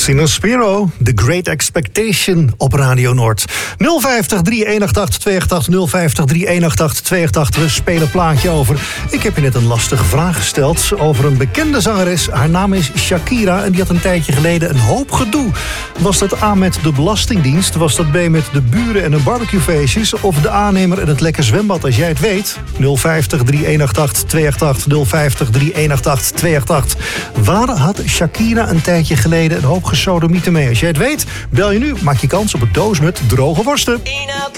Sinner-Spiro, The Great Expectation op Radio Noord. 050 3188 288 050 3188 288. We spelen een plaatje over. Ik heb je net een lastige vraag gesteld over een bekende zangeres. Haar naam is Shakira en die had een tijdje geleden een hoop gedoe. Was dat A met de Belastingdienst? Was dat B met de buren en hun barbecuefeestjes? Of de aannemer en het lekker zwembad? Als jij het weet, 050 3188 288 050 3188 288. Waar had Shakira een tijdje geleden een hoop gesodemieten mee? Als jij het weet, bel je nu. Maak je kans op een doos met droge worsten.